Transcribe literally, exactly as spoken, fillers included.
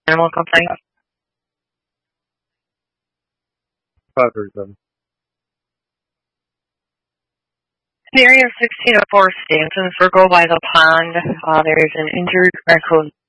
animal complaints? Five thirty-seven. The area of sixteen oh four Stanton Circle by the pond. Uh, there's an injured medical